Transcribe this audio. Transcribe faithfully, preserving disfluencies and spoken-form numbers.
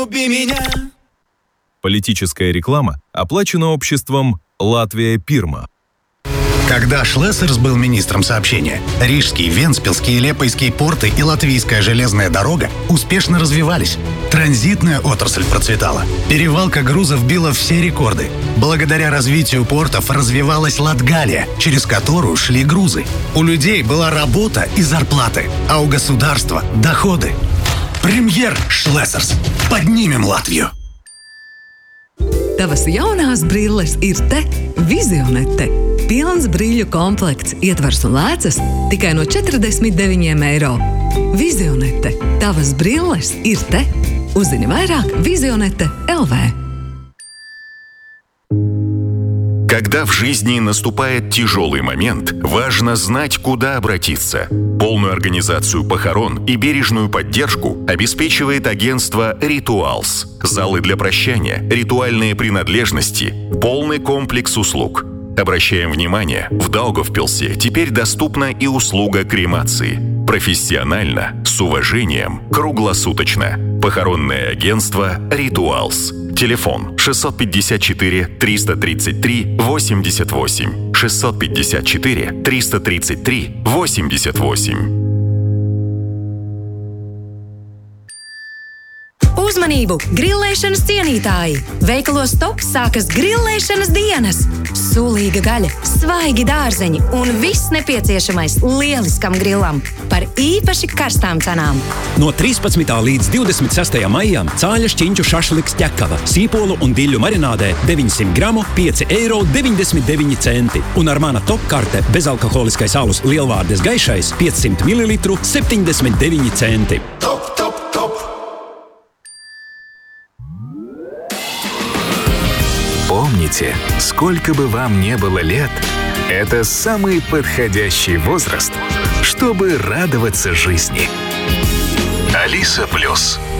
люби меня. Политическая реклама оплачена обществом «Латвия Пирма». Когда Шлессерс был министром сообщения, Рижский, Вентспилский, Лепойский порты и Латвийская железная дорога успешно развивались. Транзитная отрасль процветала. Перевалка грузов била все рекорды. Благодаря развитию портов развивалась Латгалия, через которую шли грузы. У людей была работа и зарплаты, а у государства – доходы. Премьер Шлессерс. Поднимем Латвию! Tavas jaunās brilles ir te, Vizionete. Pilns brīļu komplekts, ietvers un lēcas tikai no četrdesmit deviņiem eiro. Vizionete. Tavas brilles ir te. Uzzini vairāk Vizionete точка эл ви. Когда в жизни наступает тяжелый момент, важно знать, куда обратиться. Полную организацию похорон и бережную поддержку обеспечивает агентство «Ритуалс». Залы для прощания, ритуальные принадлежности, полный комплекс услуг. Обращаем внимание, в Даугавпилсе теперь доступна и услуга кремации. Профессионально, с уважением, круглосуточно. Похоронное агентство «Ритуалс». Телефон шестьсот пятьдесят четыре триста тридцать три восемьдесят восемь. шестьсот пятьдесят четыре триста тридцать три восемьдесят восемь. Uzmanību! Grillēšanas cienītāji! Veikalos Top sākas grillēšanas dienas! Sulīga gaļa, svaigi dārzeņi un viss nepieciešamais lieliskam grillam par īpaši karstām cenām. No trīspadsmitā līdz divdesmit sestajam maijam cāļa šķiņķu šašliks ķekava, sīpolu un diļu marinādē deviņsimt gramu pieci eiro deviņdesmit deviņi centi. Un ar mana Top karte bezalkoholiskais alus Lielvārdes gaišais piecsimt mililitru septiņdesmit deviņi centi. Top, top, top. Помните, сколько бы вам ни было лет, это самый подходящий возраст, чтобы радоваться жизни. Алиса Плюс.